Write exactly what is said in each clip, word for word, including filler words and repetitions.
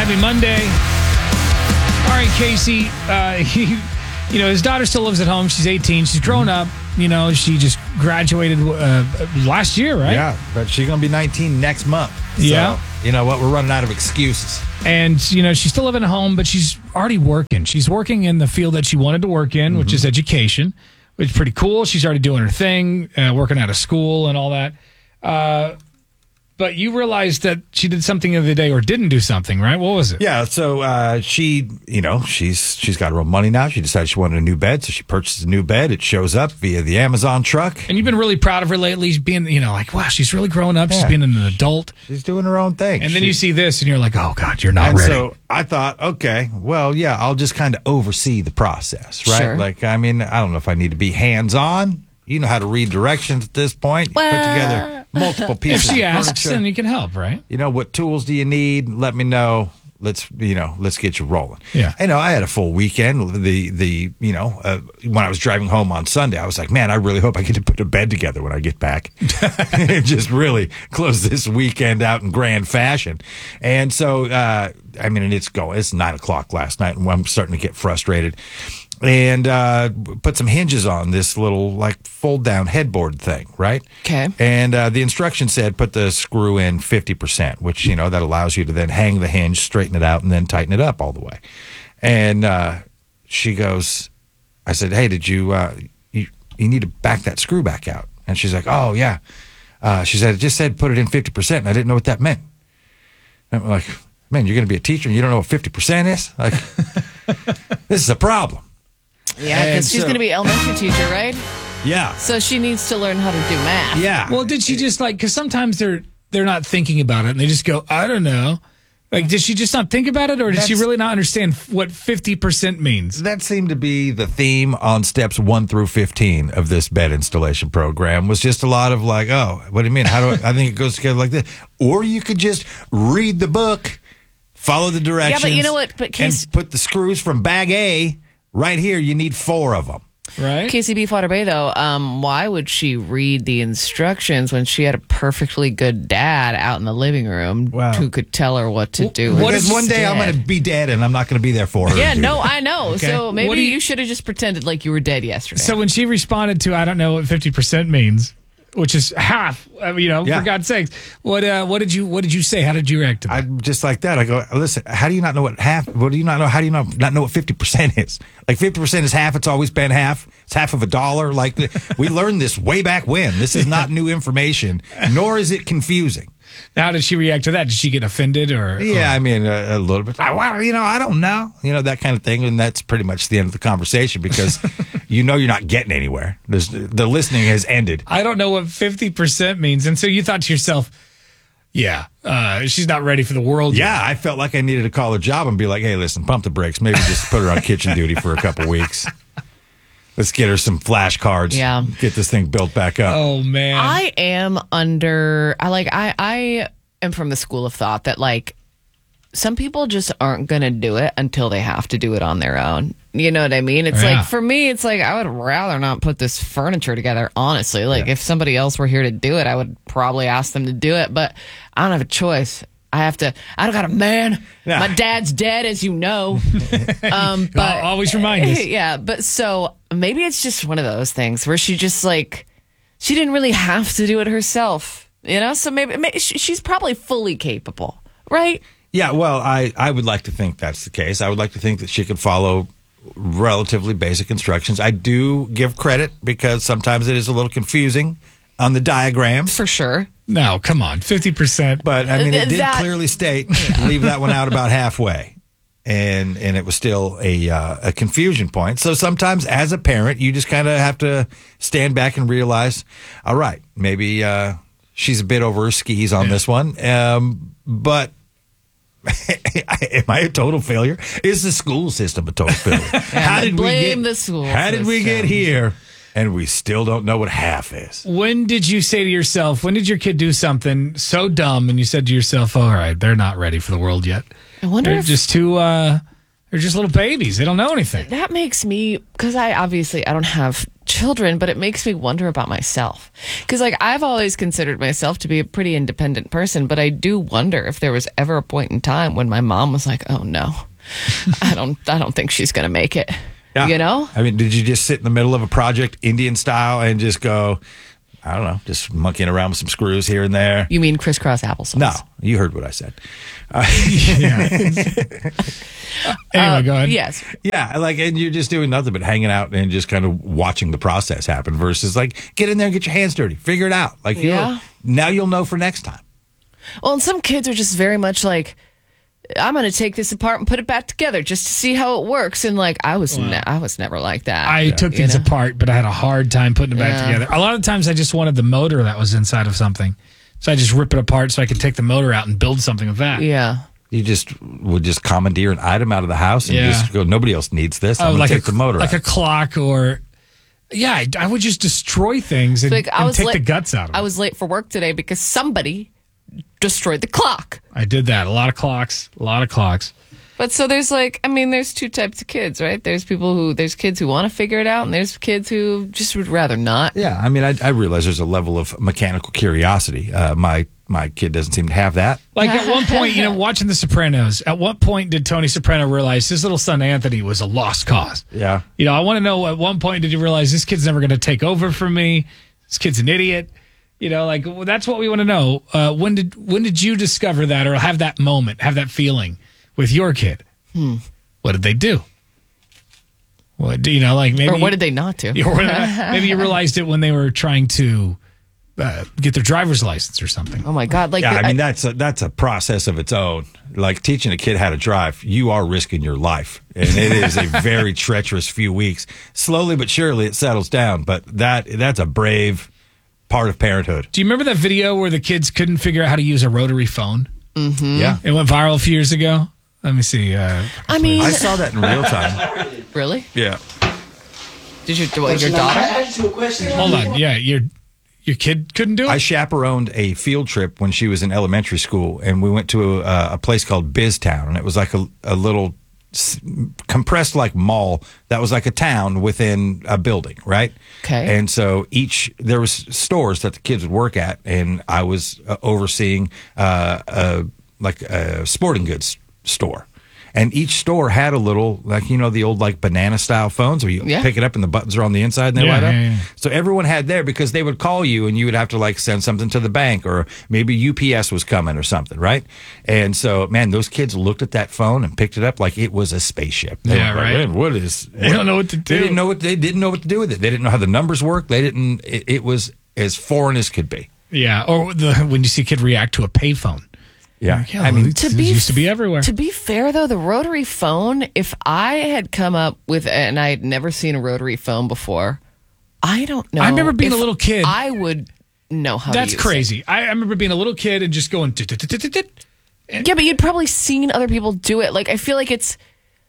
Happy Monday. All right, Casey, uh, he, you know, his daughter still lives at home. She's eighteen. She's grown up. You know, she just graduated uh, last year, right? Yeah, but she's going to be nineteen next month. So, yeah. You know what? We're running out of excuses. And, you know, she's still living at home, but she's already working. She's working in the field that she wanted to work in, mm-hmm. which is education, which is pretty cool. She's already doing her thing, uh, working out of school and all that. Uh, but you realized that she did something the other day or didn't do something, right? What was it? Yeah, so uh, she, you know, she's she's got her own money now. She decided she wanted a new bed, so she purchased a new bed. It shows up via the Amazon truck. And you've been really proud of her lately, being, you know, like, wow, she's really growing up. Yeah. She's being an adult. She's doing her own thing. And then she, you see this, and you're like, oh, God, you're not and ready. So I thought, okay, well, yeah, I'll just kind of oversee the process, right? Sure. Like, I mean, I don't know if I need to be hands-on. You know how to read directions at this point. Well, put together multiple pieces if she of asks, furniture. then you can help, right? You know, what tools do you need? Let me know. Let's, you know, let's get you rolling. Yeah. You know, I had a full weekend. The, the, you know, uh, when I was driving home on Sunday, I was like, man, I really hope I get to put a bed together when I get back. And just really close this weekend out in grand fashion. And so, uh, I mean, and it's going, it's nine o'clock last night, and I'm starting to get frustrated. And uh, put some hinges on this little, like, fold-down headboard thing, right? Okay. And uh, the instruction said put the screw in fifty percent, which, you know, that allows you to then hang the hinge, straighten it out, and then tighten it up all the way. And uh, she goes, I said, hey, did you, uh, you, you need to back that screw back out. And she's like, oh, yeah. Uh, she said, it just said put it in fifty percent, and I didn't know what that meant. And I'm like, man, you're going to be a teacher, and you don't know what fifty percent is? Like, this is a problem. Yeah, because she's so, going to be elementary teacher, right? Yeah. So she needs to learn how to do math. Yeah. Well, did she just like, because sometimes they're they're not thinking about it and they just go, I don't know. Like, did she just not think about it, or did That's, she really not understand what fifty percent means? That seemed to be the theme on steps one through fifteen of this bed installation program, was just a lot of like, oh, what do you mean? How do I, I think it goes together like this. Or you could just read the book, follow the directions. Yeah, but you know what? But Case- and put the screws from bag A right here. You need four of them. Right? K C B Water Bay, though, um, why would she read the instructions when she had a perfectly good dad out in the living room Wow. who could tell her what to do? What if one instead? day I'm going to be dead and I'm not going to be there for her? Yeah, to do no, that. I know. Okay. So maybe What do you, you- should have just pretended like you were dead yesterday. So when she responded to, I don't know what fifty percent means, which is half, uh, you know, Yeah. for God's sakes, what uh, what did you what did you say? How did you react to that? I'm just like that. I go, listen, how do you not know what half, what do you not know? How do you not, not know what fifty percent is? Like fifty percent is half. It's always been half. It's half of a dollar. Like we learned this way back when. This is not new information, nor is it confusing. Now, how did she react to that? Did she get offended or? Yeah, or- I mean, a, a little bit. I, well, you know, I don't know. You know, that kind of thing. And that's pretty much the end of the conversation because you know you're not getting anywhere. There's, the listening has ended. I don't know what fifty percent means. And so you thought to yourself, yeah, uh, she's not ready for the world yet. Yeah, I felt like I needed to call a job and be like, hey, listen, pump the brakes. Maybe just put her on kitchen duty for a couple weeks. Let's get her some flashcards. Yeah. Get this thing built back up. Oh, man. I am under, I like, I, I am from the school of thought that like some people just aren't going to do it until they have to do it on their own. You know what I mean? It's Yeah. like, for me, it's like, I would rather not put this furniture together, honestly. Like, if somebody else were here to do it, I would probably ask them to do it, but I don't have a choice. I have to, I don't got a man. Yeah. My dad's dead, as you know. um, but I'll always remind us. Yeah, but so maybe it's just one of those things where she just like, she didn't really have to do it herself, you know? So maybe, maybe she- she's probably fully capable, right? Yeah, well, I, I would like to think that's the case. I would like to think that she could follow relatively basic instructions. I do give credit because sometimes it is a little confusing on the diagrams. For sure. No, come on, fifty percent. But I mean, it did That- clearly state leave that one out about halfway, and and it was still a uh, a confusion point. So sometimes, as a parent, you just kind of have to stand back and realize, all right, maybe uh, she's a bit over her skis on Yeah. this one, um, but. Am I a total failure? Is the school system a total failure? How did we blame get, the school How did we get system. here? And we still don't know what half is. When did you say to yourself, when did your kid do something so dumb and you said to yourself, all right, they're not ready for the world yet? I wonder They're if just too, uh, they're just little babies. They don't know anything. that makes me, because I obviously, I don't have children, but it makes me wonder about myself. Because, like, I've always considered myself to be a pretty independent person, but I do wonder if there was ever a point in time when my mom was like, oh, no, I don't, I don't think she's going to make it. Yeah. You know? I mean, did you just sit in the middle of a project, Indian style, and just go, I don't know, just monkeying around with some screws here and there? You mean crisscross applesauce? No, you heard what I said. Uh, Anyway, go ahead. Yes. yeah, like, and you're just doing nothing but hanging out and just kind of watching the process happen versus like, get in there and get your hands dirty, figure it out. Like, you Yeah. know, now you'll know for next time. Well, and some kids are just very much like, I'm going to take this apart and put it back together just to see how it works. And like, I was, ne- I was never like that. I took you things know? apart, but I had a hard time putting it back Yeah. together. A lot of times I just wanted the motor that was inside of something. So I just rip it apart so I could take the motor out and build something with that. Yeah. You just would just commandeer an item out of the house and Yeah. just go, nobody else needs this. I'm Oh, going like to take a, the motor like out. a clock or, yeah, I, I would just destroy things and, Like, I and was take late- the guts out of it. I was late for work today because somebody destroyed the clock. I did that. A lot of clocks, a lot of clocks. But so there's like, I mean, there's two types of kids, right? There's people who, there's kids who want to figure it out, and there's kids who just would rather not. Yeah, I mean, I, I realize there's a level of mechanical curiosity. Uh, my my kid doesn't seem to have that. Like at one point, you know, watching The Sopranos, at what point did Tony Soprano realize his little son Anthony was a lost cause? Yeah. You know, I want to know at one point did you realize this kid's never going to take over from me? This kid's an idiot. You know, like well, that's what we want to know. Uh, when did when did you discover that or have that moment, have that feeling with your kid? Hmm. What did they do? What do you know? Like maybe Or what did they not do? or maybe you realized it when they were trying to uh, get their driver's license or something. Oh my God. Like, Yeah, I I- mean, that's a, that's a process of its own. Like teaching a kid how to drive, you are risking your life. And it is a very treacherous few weeks. Slowly but surely it settles down. But that that's a brave part of parenthood. Do you remember that video where the kids couldn't figure out how to use a rotary phone? Mm-hmm. Yeah. It went viral a few years ago. Let me see. Uh, I mean, I saw that in real time. really? Yeah. Did your, what, your daughter? hold on. Yeah, your your kid couldn't do it? I chaperoned a field trip when she was in elementary school, and we went to a, a place called Biztown, and it was like a, a little s- compressed like mall that was like a town within a building, right? Okay. And so each there was stores that the kids would work at, and I was uh, overseeing uh, a, like a sporting goods store. And each store had a little, like, you know, the old, like, banana style phones where you Yeah. pick it up and the buttons are on the inside and they Yeah, light up. yeah, yeah. So everyone had there because they would call you and you would have to, like, send something to the bank or maybe U P S was coming or something, right? And so, man, those kids looked at that phone and picked it up like it was a spaceship. They Yeah, were like, right. "Man, what is. They don't know what to do." They didn't know what, they didn't know what to do with it. They didn't know how the numbers work. They didn't, it, it was as foreign as could be. yeah, or the when you see a kid react to a payphone. Yeah. Yeah, I mean, it used to be everywhere. To be fair, though, the rotary phone, if I had come up with, and I had never seen a rotary phone before, I don't know. I remember being a if little kid. I would know how That's to use crazy. I, I remember being a little kid and just going. "Tit-tit-tit-tit-tit." it. Yeah, but you'd probably seen other people do it. Like, I feel like it's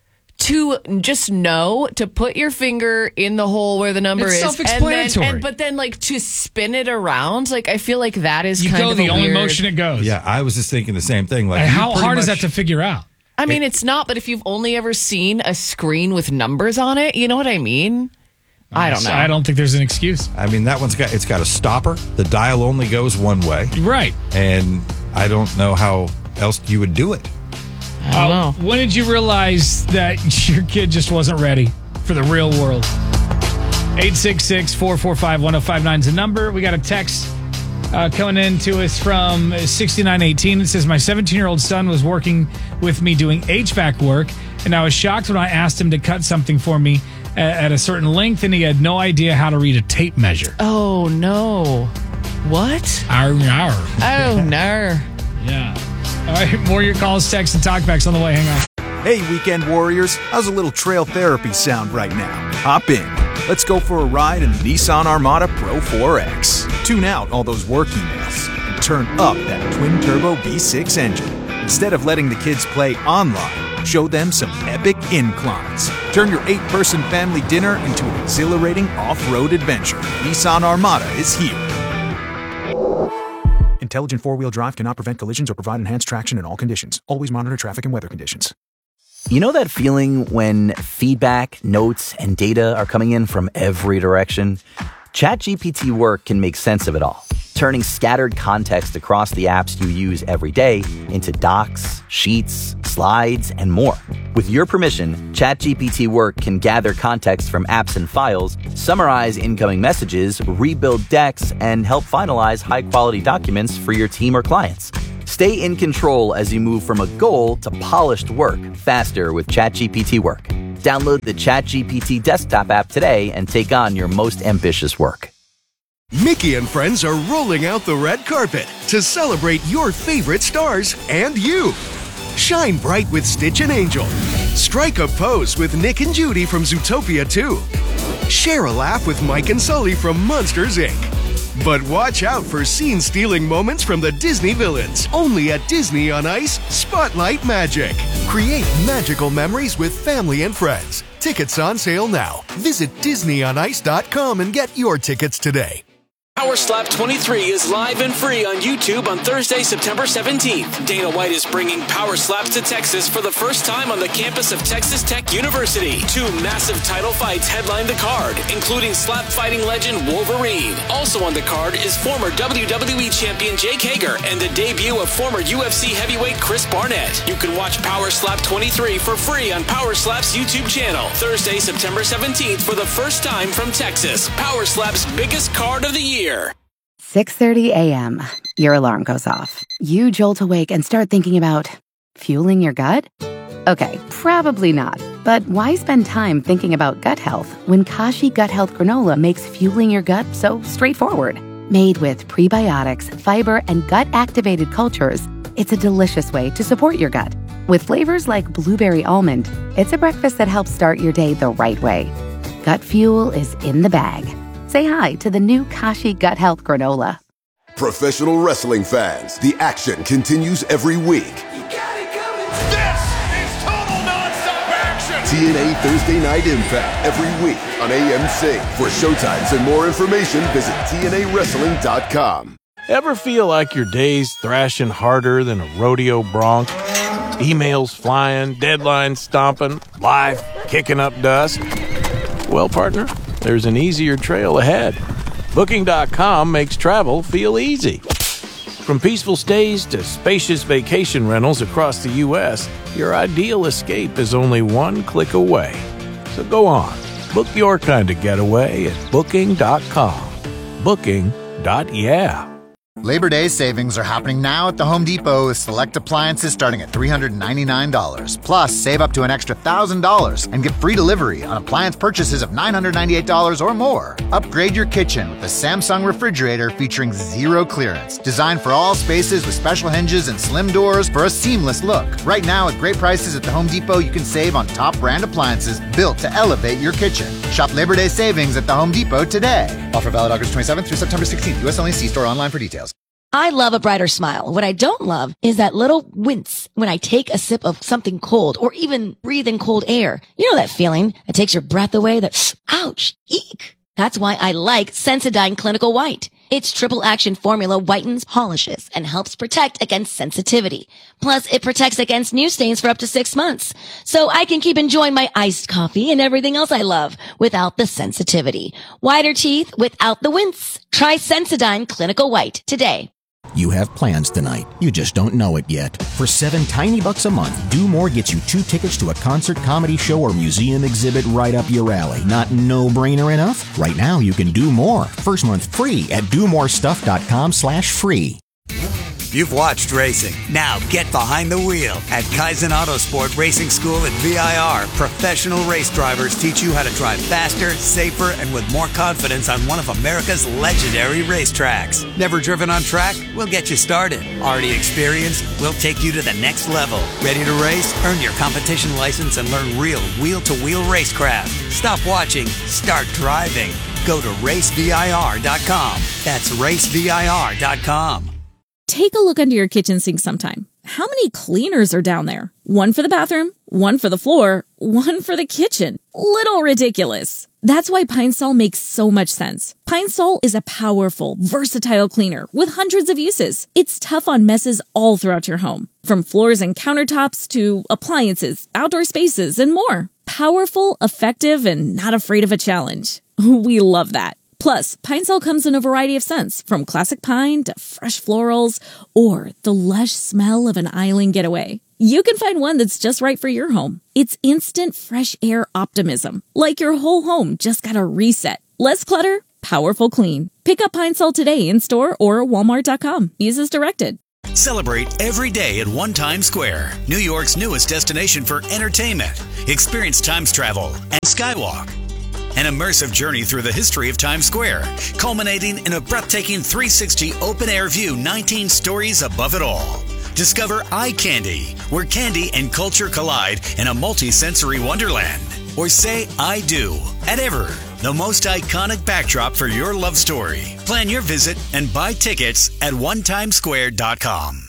to just know to put your finger in the hole where the number It's is. self-explanatory. And then, and, but then, like, to spin it around, like, I feel like that is You kind go of the a only weird, motion it goes. yeah, I was just thinking the same thing. Like, And you how pretty hard is that much- to figure out? I mean, it's not, but if you've only ever seen a screen with numbers on it, you know what I mean? I don't know. I don't think there's an excuse. I mean, that one's got, it's got a stopper. The dial only goes one way. Right. And I don't know how else you would do it. I don't know. Uh, when did you realize that your kid just wasn't ready for the real world? eight six six, four four five, one oh five nine is the number. We got a text uh, coming in to us from sixty-nine eighteen. It says, my seventeen-year-old son was working with me doing H V A C work, and I was shocked when I asked him to cut something for me at, at a certain length, and he had no idea how to read a tape measure. Oh, no. What? Arr, arr. Oh, no. Yeah. All right, more of your calls, texts, and talkbacks on the way. Hang on. Hey, weekend warriors, how's a little trail therapy sound right now? Hop in. Let's go for a ride in the Nissan Armada Pro four X. Tune out all those work emails and turn up that twin-turbo V six engine. Instead of letting the kids play online, show them some epic inclines. Turn your eight-person family dinner into an exhilarating off-road adventure. Nissan Armada is here. Intelligent four-wheel drive cannot prevent collisions or provide enhanced traction in all conditions. Always monitor traffic and weather conditions. You know that feeling when feedback, notes, and data are coming in from every direction? ChatGPT Work can make sense of it all, turning scattered context across the apps you use every day into docs, sheets, slides, and more. With your permission, ChatGPT Work can gather context from apps and files, summarize incoming messages, rebuild decks, and help finalize high-quality documents for your team or clients. Stay in control as you move from a goal to polished work faster with ChatGPT Work. Download the ChatGPT desktop app today and take on your most ambitious work. Mickey and friends are rolling out the red carpet to celebrate your favorite stars and you. Shine bright with Stitch and Angel. Strike a pose with Nick and Judy from Zootopia two. Share a laugh with Mike and Sully from Monsters, Incorporated. But watch out for scene-stealing moments from the Disney villains, only at Disney on Ice Spotlight Magic. Create magical memories with family and friends. Tickets on sale now. Visit Disney on Ice dot com and get your tickets today. Power Slap twenty-three is live and free on YouTube on Thursday, September seventeenth. Dana White is bringing Power Slaps to Texas for the first time on the campus of Texas Tech University. Two massive title fights headline the card, including slap fighting legend Wolverine. Also on the card is former W W E champion Jake Hager and the debut of former U F C heavyweight Chris Barnett. You can watch Power Slap twenty-three for free on Power Slap's YouTube channel. Thursday, September seventeenth for the first time from Texas. Power Slap's biggest card of the year. six thirty a.m. Your alarm goes off. You jolt awake and start thinking about fueling your gut? Okay, probably not. But why spend time thinking about gut health when Kashi Gut Health Granola makes fueling your gut so straightforward? Made with prebiotics, fiber, and gut-activated cultures, it's a delicious way to support your gut. With flavors like blueberry almond, it's a breakfast that helps start your day the right way. Gut fuel is in the bag. Say hi to the new Kashi Gut Health Granola. Professional wrestling fans, the action continues every week. You got it coming. This is total nonstop action. T N A Thursday Night Impact every week on A M C. For showtimes and more information, visit T N A wrestling dot com. Ever feel like your day's thrashing harder than a rodeo bronc? Emails flying, deadlines stomping, life kicking up dust? Well, partner, there's an easier trail ahead. Booking dot com makes travel feel easy. From peaceful stays to spacious vacation rentals across the U S, your ideal escape is only one click away. So go on, book your kind of getaway at Booking dot com. Booking. Yeah. Labor Day savings are happening now at the Home Depot with select appliances starting at three hundred ninety-nine dollars. Plus, save up to an extra one thousand dollars and get free delivery on appliance purchases of nine hundred ninety-eight dollars or more. Upgrade your kitchen with the Samsung refrigerator featuring zero clearance. Designed for all spaces with special hinges and slim doors for a seamless look. Right now, at great prices at the Home Depot, you can save on top brand appliances built to elevate your kitchen. Shop Labor Day savings at the Home Depot today. Offer valid August twenty-seventh through September sixteenth. U S only. See store online for details. I love a brighter smile. What I don't love is that little wince when I take a sip of something cold or even breathe in cold air. You know that feeling that takes your breath away, that ouch, eek. That's why I like Sensodyne Clinical White. Its triple action formula whitens, polishes, and helps protect against sensitivity. Plus, it protects against new stains for up to six months. So I can keep enjoying my iced coffee and everything else I love without the sensitivity. Whiter teeth without the wince. Try Sensodyne Clinical White today. You have plans tonight. You just don't know it yet. For seven tiny bucks a month, Do More gets you two tickets to a concert, comedy show, or museum exhibit right up your alley. Not no-brainer enough? Right now, you can do more. First month free at do more stuff dot com slash free. You've watched racing. Now get behind the wheel. At Kaizen Autosport Racing School at V I R, professional race drivers teach you how to drive faster, safer, and with more confidence on one of America's legendary racetracks. Never driven on track? We'll get you started. Already experienced? We'll take you to the next level. Ready to race? Earn your competition license and learn real wheel-to-wheel racecraft. Stop watching. Start driving. Go to race V I R dot com. That's race V I R dot com. Take a look under your kitchen sink sometime. How many cleaners are down there? One for the bathroom, one for the floor, one for the kitchen. Little ridiculous. That's why Pine Sol makes so much sense. Pine Sol is a powerful, versatile cleaner with hundreds of uses. It's tough on messes all throughout your home, from floors and countertops to appliances, outdoor spaces, and more. Powerful, effective, and not afraid of a challenge. We love that. Plus, Pine Sol comes in a variety of scents, from classic pine to fresh florals, or the lush smell of an island getaway. You can find one that's just right for your home. It's instant fresh air optimism, like your whole home just got a reset. Less clutter, powerful clean. Pick up Pine Sol today in store or walmart dot com. Use as directed. Celebrate every day at One Times Square, New York's newest destination for entertainment. Experience Times travel and Skywalk, an immersive journey through the history of Times Square, culminating in a breathtaking three sixty open-air view, nineteen stories above it all. Discover Eye Candy, where candy and culture collide in a multi-sensory wonderland. Or say I do at Ever, the most iconic backdrop for your love story. Plan your visit and buy tickets at one times square dot com.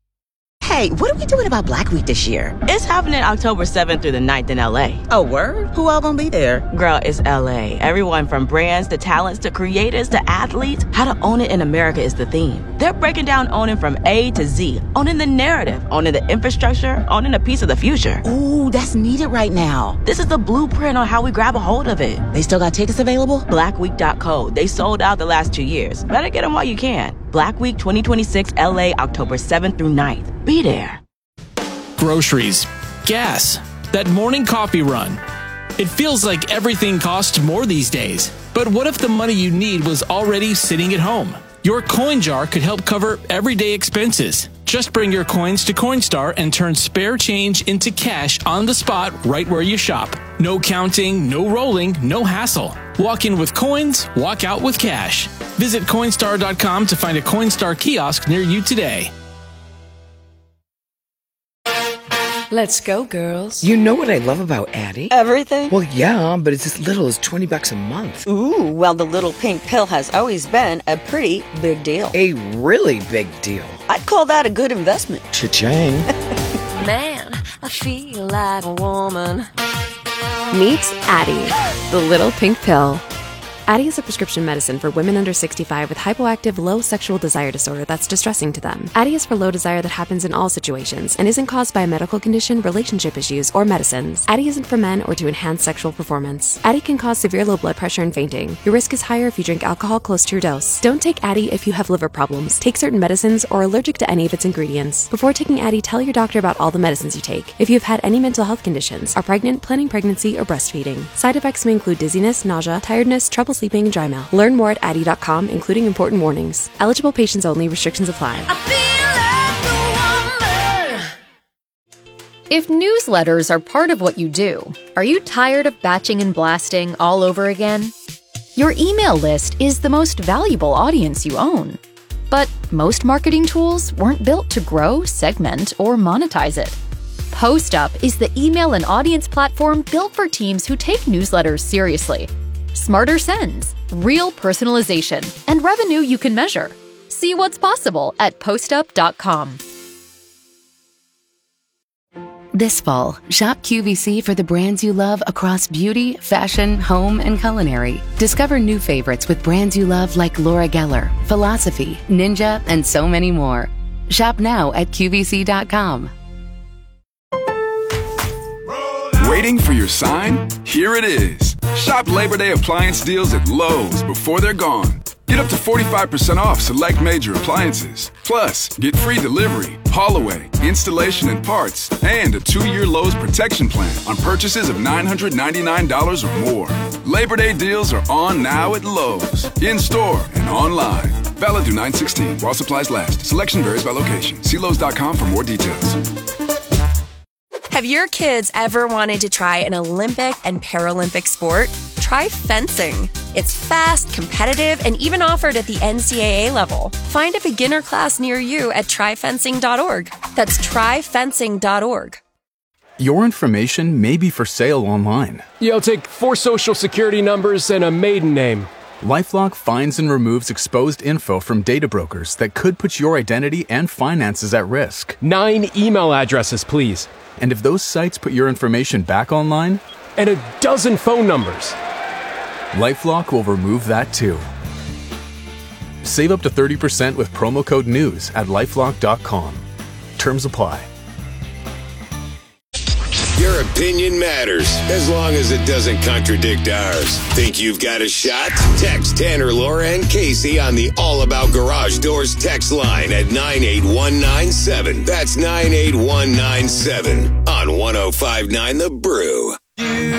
Hey, what are we doing about Black Week this year? It's happening October seventh through the ninth in L A. Oh, word? Who all gonna be there? Girl, it's L A. Everyone from brands to talents to creators to athletes. How to own it in America is the theme. They're breaking down owning from A to Z. Owning the narrative, owning the infrastructure, owning a piece of the future. Ooh, that's needed right now. This is the blueprint on how we grab a hold of it. They still got tickets available? black week dot co. They sold out the last two years. Better get them while you can. Black Week twenty twenty-six L A, October seventh through ninth. Be there. Groceries, gas, that morning coffee run. It feels like everything costs more these days. But what if the money you need was already sitting at home? Your coin jar could help cover everyday expenses. Just bring your coins to Coinstar and turn spare change into cash on the spot right where you shop. No counting, no rolling, no hassle. Walk in with coins, walk out with cash. Visit Coinstar dot com to find a Coinstar kiosk near you today. Let's go, girls. You know what I love about Addie? Everything? Well, yeah, but it's as little as twenty bucks a month. Ooh, well, the little pink pill has always been a pretty big deal. A really big deal. I'd call that a good investment. Cha-ching. Man, I feel like a woman. Meet Addie, the little pink pill. Addie is a prescription medicine for women under sixty-five with hypoactive low sexual desire disorder that's distressing to them. Addie is for low desire that happens in all situations and isn't caused by a medical condition, relationship issues, or medicines. Addie isn't for men or to enhance sexual performance. Addie can cause severe low blood pressure and fainting. Your risk is higher if you drink alcohol close to your dose. Don't take Addie if you have liver problems, take certain medicines, or are allergic to any of its ingredients. Before taking Addie, tell your doctor about all the medicines you take. If you have had any mental health conditions, are pregnant, planning pregnancy, or breastfeeding. Side effects may include dizziness, nausea, tiredness, trouble sleeping, and dry mouth. Learn more at addie dot com, including important warnings. Eligible patients only. Restrictions apply. If newsletters are part of what you do, are you tired of batching and blasting all over again? Your email list is the most valuable audience you own. But most marketing tools weren't built to grow, segment, or monetize it. PostUp is the email and audience platform built for teams who take newsletters seriously. Smarter sends, real personalization, and revenue you can measure. See what's possible at post up dot com. This fall, shop Q V C for the brands you love across beauty, fashion, home, and culinary. Discover new favorites with brands you love like Laura Geller, Philosophy, Ninja, and so many more. Shop now at Q V C dot com. Waiting for your sign? Here it is. Shop Labor Day appliance deals at Lowe's before they're gone. Get up to forty-five percent off select major appliances. Plus, get free delivery, haul away, installation and parts, and a two-year Lowe's protection plan on purchases of nine hundred ninety-nine dollars or more. Labor Day deals are on now at Lowe's, in-store and online. Valid through nine sixteen while supplies last. Selection varies by location. See Lowe's dot com for more details. Have your kids ever wanted to try an Olympic and Paralympic sport? Try fencing. It's fast, competitive, and even offered at the N C double A level. Find a beginner class near you at try fencing dot org. That's try fencing dot org. Your information may be for sale online. You'll take four social security numbers and a maiden name. LifeLock finds and removes exposed info from data brokers that could put your identity and finances at risk. Nine email addresses, please. And if those sites put your information back online? And a dozen phone numbers. LifeLock will remove that too. Save up to thirty percent with promo code NEWS at lifelock dot com. Terms apply. Your opinion matters, as long as it doesn't contradict ours. Think you've got a shot? Text Tanner, Laura, and Casey on the All About Garage Doors text line at nine eight one nine seven. That's nine eight one nine seven on one oh five point nine The Brew.